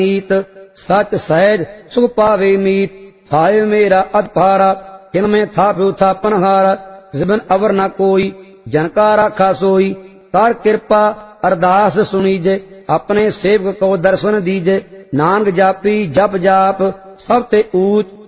ਨੀਤ, सच सहज सुख पावे मीत। साहिब मेरा अधपारा, जिनमें थाप्यो थापनहारा, जिबन अवर न कोई, जनका राखा सोई। कर कृपा अरदास सुनीजे, अपने सेवक को दर्शन दीजे। नानक जापी जप जाप, सब ते ऊच